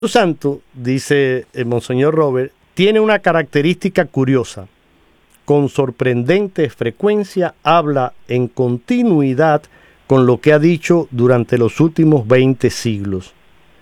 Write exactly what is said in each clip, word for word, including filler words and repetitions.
Santo, dice el Monseñor Robert, tiene una característica curiosa. Con sorprendente frecuencia habla en continuidad con lo que ha dicho durante los últimos veinte siglos.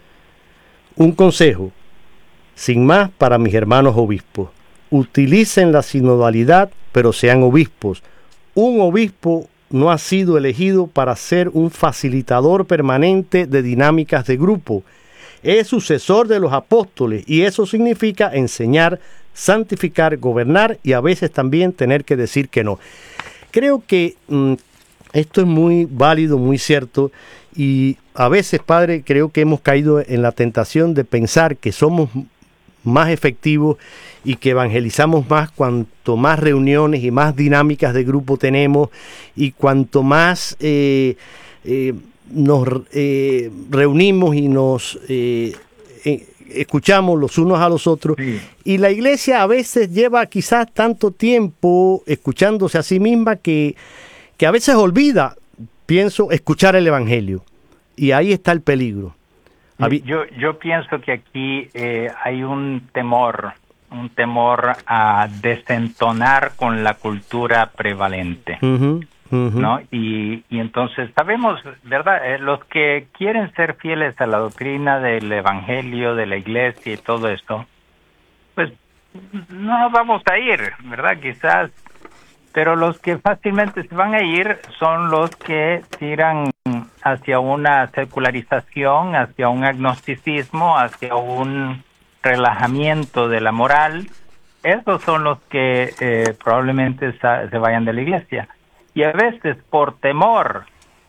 Un consejo, sin más, para mis hermanos obispos. Utilicen la sinodalidad, pero sean obispos. Un obispo no ha sido elegido para ser un facilitador permanente de dinámicas de grupo. Es sucesor de los apóstoles y eso significa enseñar, santificar, gobernar y a veces también tener que decir que no. Creo que mmm, esto es muy válido, muy cierto, y a veces, padre, creo que hemos caído en la tentación de pensar que somos más efectivos y que evangelizamos más cuanto más reuniones y más dinámicas de grupo tenemos y cuanto más eh, eh, nos eh, reunimos y nos eh, eh, escuchamos los unos a los otros. Sí. Y la iglesia a veces lleva quizás tanto tiempo escuchándose a sí misma que, que a veces olvida, pienso, escuchar el evangelio. Y ahí está el peligro. Yo, yo pienso que aquí eh, hay un temor, un temor a desentonar con la cultura prevalente, uh-huh, uh-huh. ¿no? Y, y entonces sabemos, ¿verdad? Eh, los que quieren ser fieles a la doctrina del evangelio, de la iglesia y todo esto, pues no nos vamos a ir, ¿verdad? Quizás, pero los que fácilmente se van a ir son los que tiran hacia una secularización, hacia un agnosticismo, hacia un relajamiento de la moral. Esos son los que eh, probablemente sa- se vayan de la iglesia. Y a veces, por temor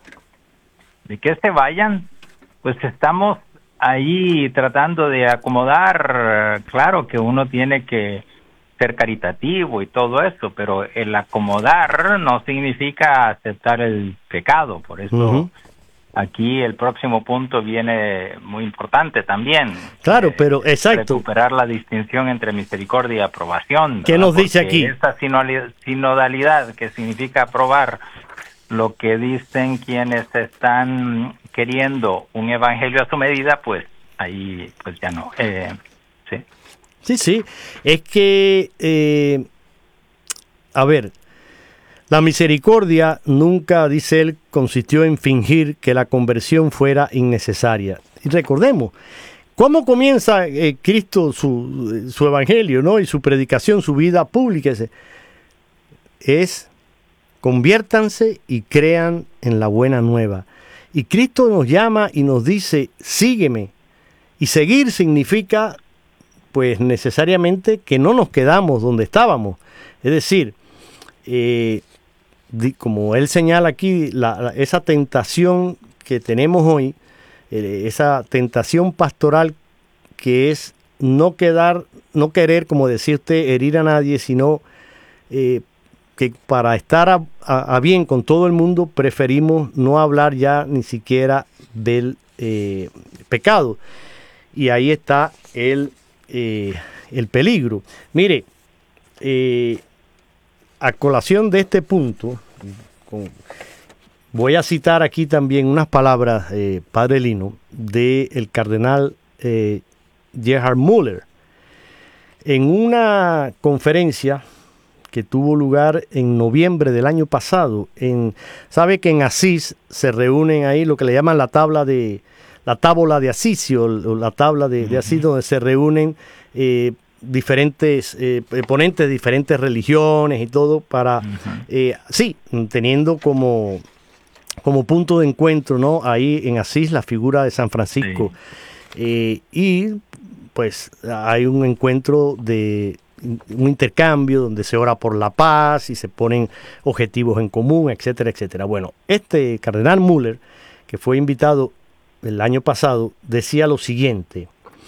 de que se vayan, pues estamos ahí tratando de acomodar. Claro que uno tiene que ser caritativo y todo eso, pero el acomodar no significa aceptar el pecado. Por eso uh-huh. aquí el próximo punto viene muy importante también. Claro, eh, pero exacto. Recuperar la distinción entre misericordia y aprobación. ¿Qué nos dice aquí? Esa sinodalidad, que significa aprobar lo que dicen quienes están queriendo un evangelio a su medida, pues ahí pues ya no. Eh, sí. Sí, sí. Es que, eh, a ver, la misericordia nunca, dice él, consistió en fingir que la conversión fuera innecesaria. Y recordemos, ¿cómo comienza eh, Cristo su, su evangelio, ¿no? Y su predicación, su vida pública? Es, es conviértanse y crean en la buena nueva. Y Cristo nos llama y nos dice, sígueme. Y seguir significa, pues necesariamente, que no nos quedamos donde estábamos. Es decir, eh, como él señala aquí, la, la, esa tentación que tenemos hoy, eh, esa tentación pastoral que es no quedar, no querer, como decía usted, herir a nadie, sino eh, que para estar a, a, a bien con todo el mundo preferimos no hablar ya ni siquiera del eh, pecado. Y ahí está el, eh, el peligro. Mire, eh, a colación de este punto, con, voy a citar aquí también unas palabras, eh, Padre Lino, del cardenal eh, Gerhard Müller. En una conferencia que tuvo lugar en noviembre del año pasado, en, sabe que en Asís se reúnen ahí lo que le llaman la tabla de la tábola de Asís, o la tabla de, de Asís, donde se reúnen eh, diferentes eh, ponentes de diferentes religiones y todo para, uh-huh. eh, sí, teniendo como, como punto de encuentro, ¿no? Ahí en Asís la figura de San Francisco. Sí. Eh, y pues hay un encuentro de un intercambio donde se ora por la paz y se ponen objetivos en común, etcétera, etcétera. Bueno, este cardenal Müller, que fue invitado el año pasado, decía lo siguiente: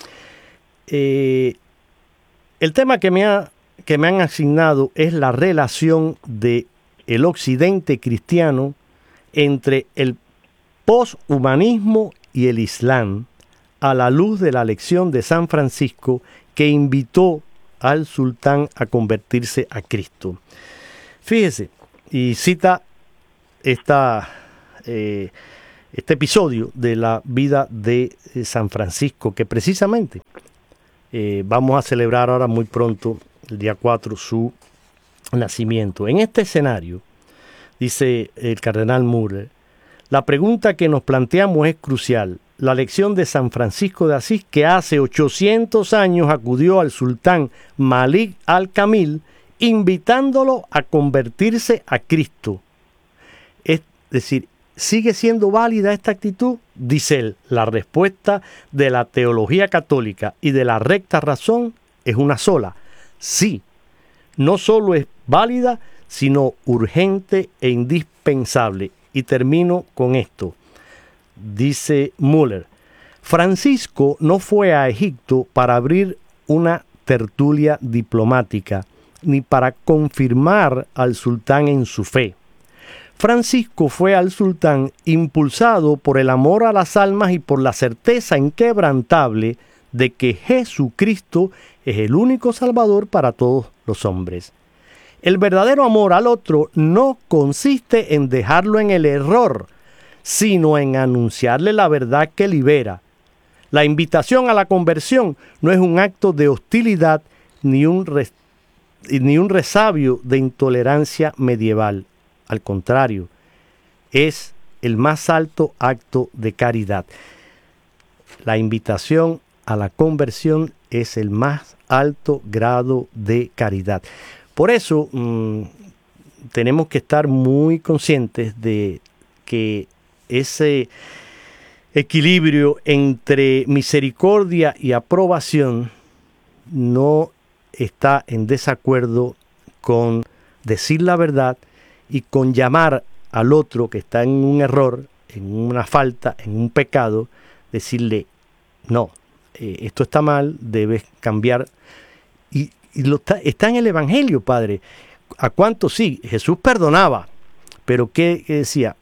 eh, el tema que me, ha, que me han asignado es la relación de el occidente cristiano entre el poshumanismo y el Islam a la luz de la lección de San Francisco que invitó al sultán a convertirse a Cristo. Fíjese, y cita esta, eh, este episodio de la vida de eh, San Francisco, que precisamente eh, vamos a celebrar ahora muy pronto, el día cuatro, su nacimiento. En este escenario, dice el cardenal Müller, la pregunta que nos planteamos es crucial. La lección de San Francisco de Asís, que hace ochocientos años acudió al sultán Malik al-Kamil, invitándolo a convertirse a Cristo. Es decir, ¿sigue siendo válida esta actitud? Dice él, la respuesta de la teología católica y de la recta razón es una sola. Sí, no solo es válida, sino urgente e indispensable. Y termino con esto. Dice Müller, Francisco no fue a Egipto para abrir una tertulia diplomática, ni para confirmar al sultán en su fe. Francisco fue al sultán impulsado por el amor a las almas y por la certeza inquebrantable de que Jesucristo es el único Salvador para todos los hombres. El verdadero amor al otro no consiste en dejarlo en el error, sino en anunciarle la verdad que libera. La invitación a la conversión no es un acto de hostilidad ni un, res, ni un resabio de intolerancia medieval. Al contrario, es el más alto acto de caridad. La invitación a la conversión es el más alto grado de caridad. Por eso mmm, tenemos que estar muy conscientes de que ese equilibrio entre misericordia y aprobación no está en desacuerdo con decir la verdad y con llamar al otro que está en un error, en una falta, en un pecado, decirle, no, eh, esto está mal, debes cambiar. Y, y lo está, está en el Evangelio, Padre. ¿A cuántos sí? Jesús perdonaba, pero ¿qué, qué decía?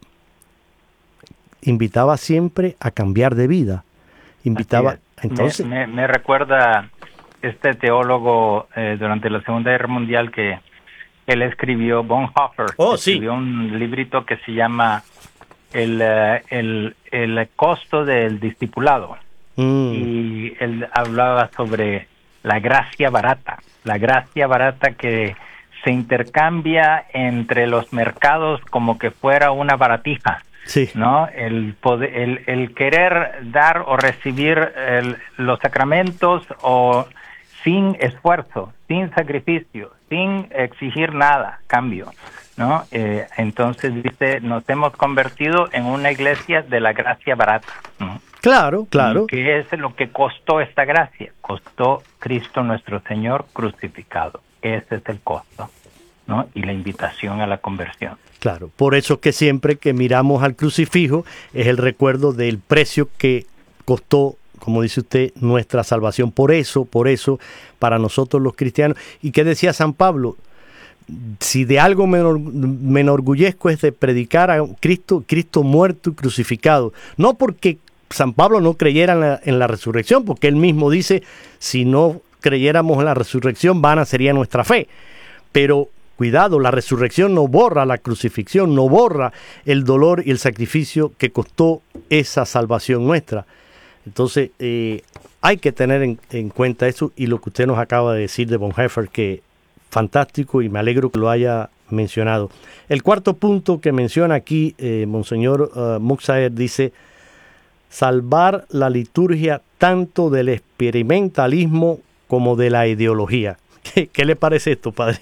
Invitaba siempre a cambiar de vida. Invitaba, entonces... Me, me, me recuerda este teólogo eh, durante la Segunda Guerra Mundial que él escribió, Bonhoeffer, oh, escribió sí. un librito que se llama El, el, el costo del discipulado. Mm. Y él hablaba sobre la gracia barata, la gracia barata que se intercambia entre los mercados como que fuera una baratija. Sí. ¿No? El, poder, el, el querer dar o recibir el, los sacramentos o sin esfuerzo, sin sacrificio, sin exigir nada, cambio, ¿no? Eh, entonces dice, nos hemos convertido en una iglesia de la gracia barata, ¿no? Claro, claro. ¿Y qué es lo que costó esta gracia? Costó Cristo nuestro Señor crucificado. Ese es el costo, ¿no? Y la invitación a la conversión. Claro, por eso que siempre que miramos al crucifijo es el recuerdo del precio que costó, como dice usted, nuestra salvación. Por eso, por eso, para nosotros los cristianos. ¿Y qué decía San Pablo? Si de algo me, me enorgullezco es de predicar a Cristo, Cristo muerto y crucificado. No porque San Pablo no creyera en la, en la resurrección, porque él mismo dice, si no creyéramos en la resurrección, vana sería nuestra fe. Pero cuidado, la resurrección no borra la crucifixión, no borra el dolor y el sacrificio que costó esa salvación nuestra. Entonces, eh, hay que tener en, en cuenta eso y lo que usted nos acaba de decir de Bonhoeffer, que fantástico y me alegro que lo haya mencionado. El cuarto punto que menciona aquí, eh, Monseñor uh, Muxaer, dice, salvar la liturgia tanto del experimentalismo como de la ideología. ¿Qué, qué le parece esto, padre?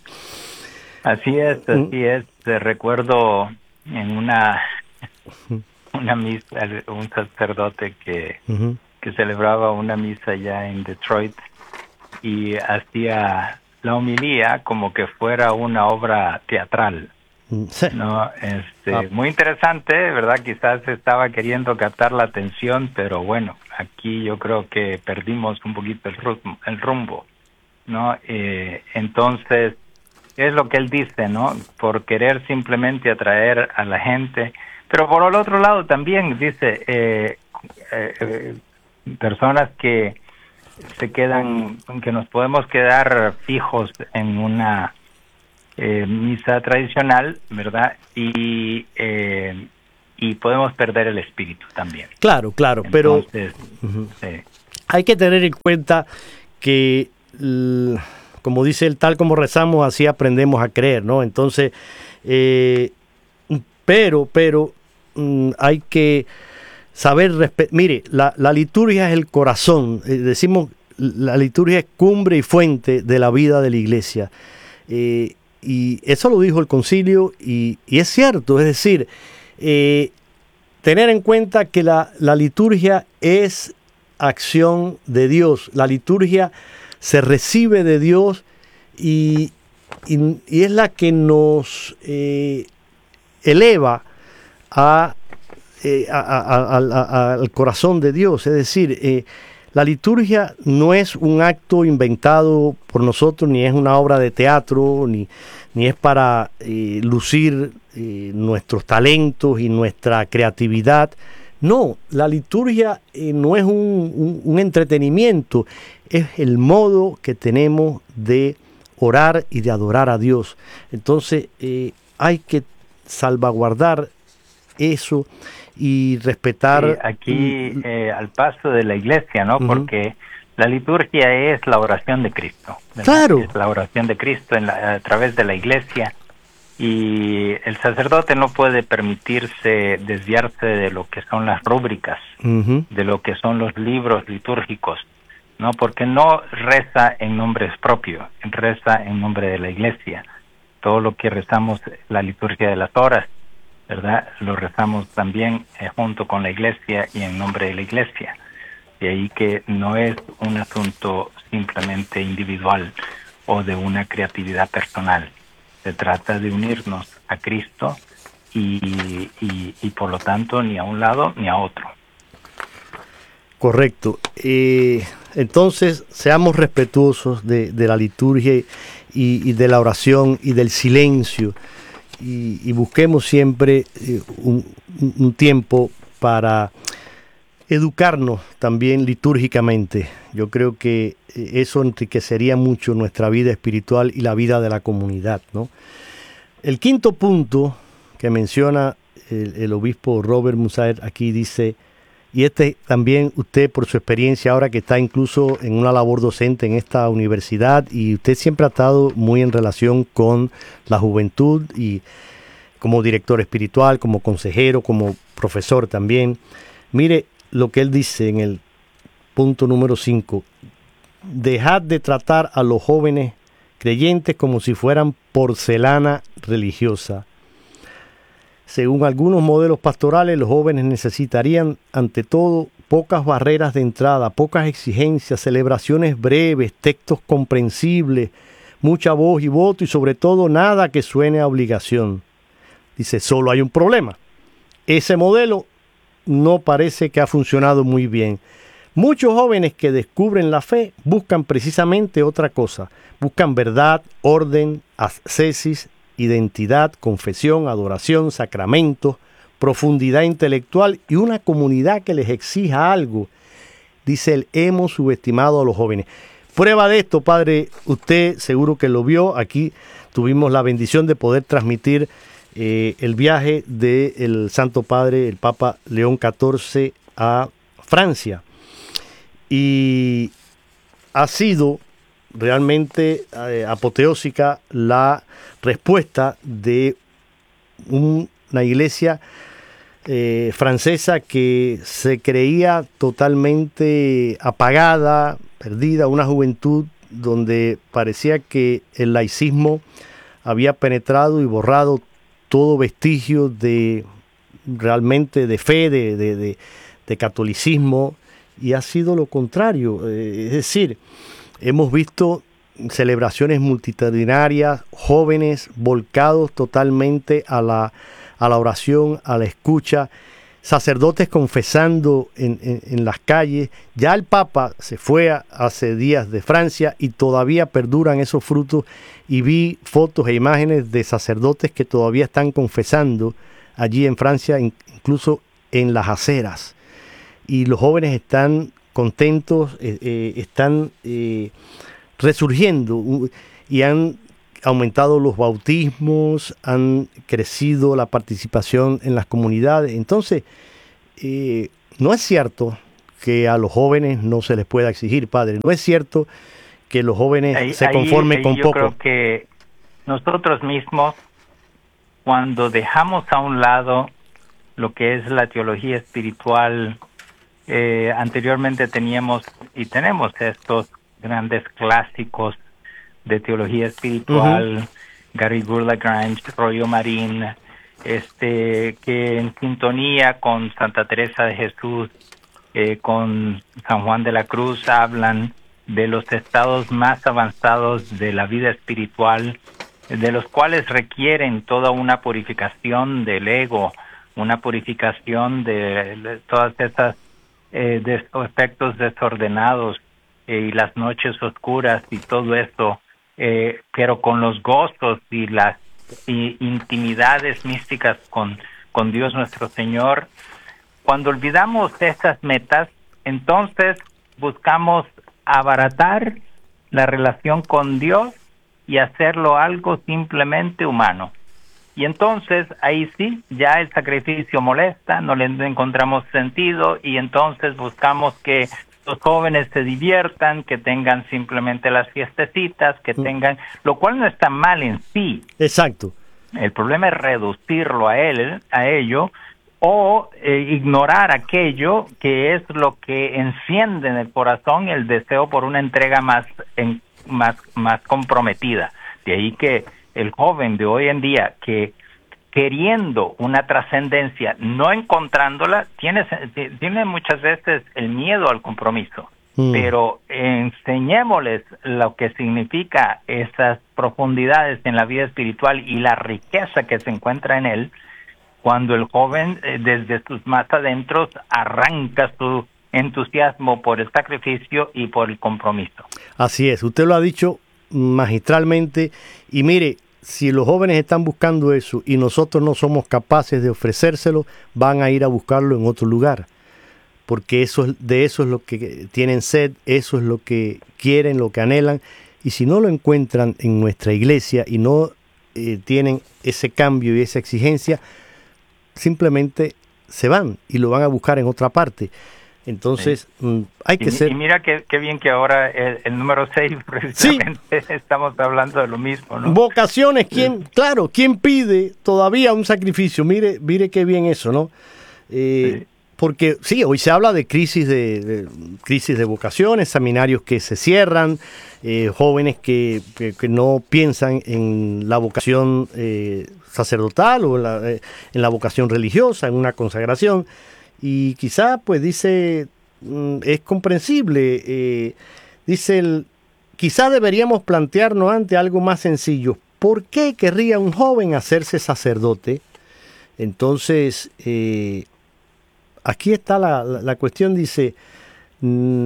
Así es, así es. Recuerdo en una una misa, un sacerdote que, uh-huh. que celebraba una misa allá en Detroit y hacía la homilía como que fuera una obra teatral. Sí. No, este, ah. Muy interesante, ¿verdad? Quizás estaba queriendo captar la atención, pero bueno, aquí yo creo que perdimos un poquito el rumbo, el rumbo ¿no? Eh, entonces, es lo que él dice, ¿no? Por querer simplemente atraer a la gente, pero por el otro lado también dice, eh, eh, eh, personas que se quedan, que nos podemos quedar fijos en una eh, misa tradicional, ¿verdad? Y, eh, y podemos perder el espíritu también. Claro, claro, Entonces, pero uh-huh. sí. Hay que tener en cuenta que, como dice el tal como rezamos, así aprendemos a creer, ¿no? Entonces, eh, pero, pero mm, hay que saber respetar. Mire, la, la liturgia es el corazón, eh, decimos, la liturgia es cumbre y fuente de la vida de la iglesia. Eh, y eso lo dijo el concilio y, y es cierto, es decir, eh, tener en cuenta que la, la liturgia es acción de Dios, la liturgia se recibe de Dios y, y, y es la que nos eh, eleva a, eh, a, a, a, a, al corazón de Dios, es decir, eh, la liturgia no es un acto inventado por nosotros, ni es una obra de teatro, ni, ni es para eh, lucir eh, nuestros talentos y nuestra creatividad. No, la liturgia eh, no es un, un, un entretenimiento, es el modo que tenemos de orar y de adorar a Dios. Entonces eh, hay que salvaguardar eso y respetar. Sí, aquí eh, al paso de la iglesia, ¿no? Uh-huh. Porque la liturgia es la oración de Cristo, ¿verdad? Claro. Es la oración de Cristo en la, a través de la iglesia, y el sacerdote no puede permitirse desviarse de lo que son las rúbricas, uh-huh. de lo que son los libros litúrgicos, ¿no? Porque no reza en nombres propios, reza en nombre de la iglesia. Todo lo que rezamos, la liturgia de las horas, ¿verdad? Lo rezamos también eh, junto con la iglesia y en nombre de la iglesia. De ahí que no es un asunto simplemente individual o de una creatividad personal. Se trata de unirnos a Cristo y, y, y por lo tanto ni a un lado ni a otro. Correcto. Eh, entonces, seamos respetuosos de, de la liturgia y, y de la oración y del silencio. Y, y busquemos siempre eh, un, un tiempo para educarnos también litúrgicamente. Yo creo que eso enriquecería mucho nuestra vida espiritual y la vida de la comunidad, ¿no? El quinto punto que menciona el, el obispo Robert Mussaer aquí dice, y este también usted por su experiencia ahora que está incluso en una labor docente en esta universidad y usted siempre ha estado muy en relación con la juventud y como director espiritual, como consejero, como profesor también. Mire lo que él dice en el punto número cinco. Dejad de tratar a los jóvenes creyentes como si fueran porcelana religiosa. Según algunos modelos pastorales, los jóvenes necesitarían, ante todo, pocas barreras de entrada, pocas exigencias, celebraciones breves, textos comprensibles, mucha voz y voto y sobre todo nada que suene a obligación. Dice, solo hay un problema. Ese modelo no parece que ha funcionado muy bien. Muchos jóvenes que descubren la fe buscan precisamente otra cosa. Buscan verdad, orden, ascesis, identidad, confesión, adoración, sacramentos, profundidad intelectual y una comunidad que les exija algo. Dice él, hemos subestimado a los jóvenes. Prueba de esto, padre, usted seguro que lo vio. Aquí tuvimos la bendición de poder transmitir eh, el viaje del Santo Padre, el Papa León catorce, a Francia. Y ha sido realmente eh, apoteósica la respuesta de un, una iglesia eh, francesa que se creía totalmente apagada, perdida, una juventud donde parecía que el laicismo había penetrado y borrado todo vestigio de realmente de fe, de, de, de, de catolicismo, y ha sido lo contrario. Eh, es decir, hemos visto celebraciones multitudinarias, jóvenes volcados totalmente a la, a la oración, a la escucha, sacerdotes confesando en, en, en las calles. Ya el Papa se fue a, hace días de Francia y todavía perduran esos frutos, y vi fotos e imágenes de sacerdotes que todavía están confesando allí en Francia, incluso en las aceras. Y los jóvenes están contentos, eh, eh, están eh, resurgiendo y han aumentado los bautismos, han crecido la participación en las comunidades. Entonces, eh, no es cierto que a los jóvenes no se les pueda exigir, padre. No es cierto que los jóvenes ahí, se conformen ahí, con yo poco. Yo creo que nosotros mismos, cuando dejamos a un lado lo que es la teología espiritual, eh, anteriormente teníamos y tenemos estos grandes clásicos de teología espiritual, uh-huh. Garrigou Lagrange, Rollo Marín, este, que en sintonía con Santa Teresa de Jesús, eh, con San Juan de la Cruz, hablan de los estados más avanzados de la vida espiritual, de los cuales requieren toda una purificación del ego, una purificación de, de todas estas eh, de aspectos desordenados eh, y las noches oscuras y todo esto, eh, pero con los gozos y las y intimidades místicas con, con Dios nuestro Señor. Cuando olvidamos estas metas, entonces buscamos abaratar la relación con Dios y hacerlo algo simplemente humano. Y entonces ahí sí, ya el sacrificio molesta, no le encontramos sentido y entonces buscamos que los jóvenes se diviertan, que tengan simplemente las fiestecitas, que tengan, lo cual no está mal en sí. Exacto. El problema es reducirlo a él, a ello, o eh, ignorar aquello que es lo que enciende en el corazón el deseo por una entrega más, en, más, más comprometida. De ahí que el joven de hoy en día, que queriendo una trascendencia, no encontrándola, tiene, tiene muchas veces el miedo al compromiso. Mm. Pero enseñémosles lo que significa esas profundidades en la vida espiritual y la riqueza que se encuentra en él, cuando el joven eh, desde sus más adentros arranca su entusiasmo por el sacrificio y por el compromiso. Así es, usted lo ha dicho magistralmente, y mire, si los jóvenes están buscando eso y nosotros no somos capaces de ofrecérselo, van a ir a buscarlo en otro lugar, porque eso es, de eso es lo que tienen sed, eso es lo que quieren, lo que anhelan, y si no lo encuentran en nuestra iglesia y no eh, tienen ese cambio y esa exigencia, simplemente se van y lo van a buscar en otra parte. Entonces, sí. hay que y, ser... Y mira qué qué bien que ahora el, el número seis, precisamente, sí. estamos hablando de lo mismo, ¿no? Vocaciones, ¿quién, sí. claro, ¿quién pide todavía un sacrificio? Mire, mire qué bien eso, ¿no? Eh, sí. Porque sí, hoy se habla de crisis de, de crisis de vocaciones, seminarios que se cierran, eh, jóvenes que, que, que no piensan en la vocación eh, sacerdotal o en la, eh, en la vocación religiosa, en una consagración. Y quizá, pues dice, es comprensible, eh, dice, el, quizá deberíamos plantearnos antes algo más sencillo. ¿Por qué querría un joven hacerse sacerdote? Entonces, eh, aquí está la, la, la cuestión, dice, mmm,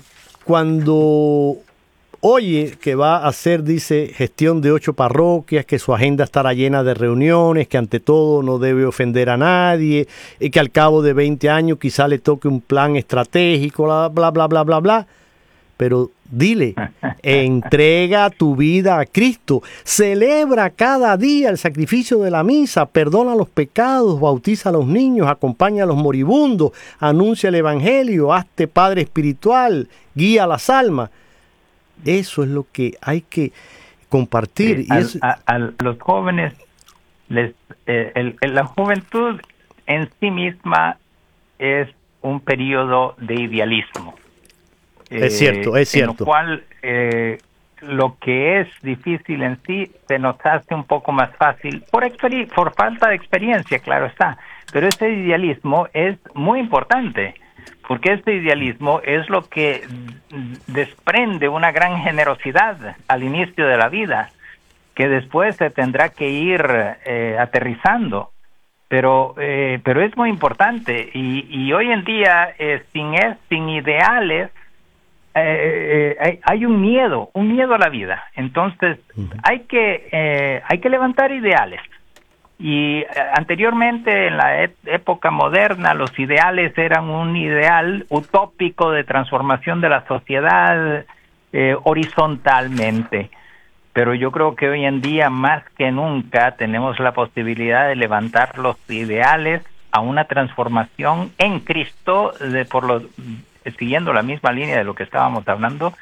cuando oye que va a hacer, dice, gestión de ocho parroquias, que su agenda estará llena de reuniones, que ante todo no debe ofender a nadie, y que al cabo de veinte años quizá le toque un plan estratégico, bla, bla, bla, bla, bla, bla. Pero dile, entrega tu vida a Cristo, celebra cada día el sacrificio de la misa, perdona los pecados, bautiza a los niños, acompaña a los moribundos, anuncia el evangelio, hazte padre espiritual, guía a las almas. Eso es lo que hay que compartir. Sí, y a, eso... a, a los jóvenes, les, eh, el, el, la juventud en sí misma es un periodo de idealismo. Es eh, cierto, es cierto. En lo cual eh, lo que es difícil en sí se nos hace un poco más fácil por, experi- por falta de experiencia, claro está. Pero ese idealismo es muy importante, porque este idealismo es lo que desprende una gran generosidad al inicio de la vida, que después se tendrá que ir eh, aterrizando, pero eh, pero es muy importante, y, y hoy en día eh, sin, es, sin ideales eh, eh, hay, hay un miedo, un miedo a la vida. Entonces uh-huh. hay que eh, hay que levantar ideales. Y eh, anteriormente, en la e- época moderna, los ideales eran un ideal utópico de transformación de la sociedad eh, horizontalmente. pero yo creo que hoy en día más que nunca tenemos la posibilidad de levantar los ideales a una transformación en Cristo, de por los, siguiendo la misma línea de lo que estábamos hablando,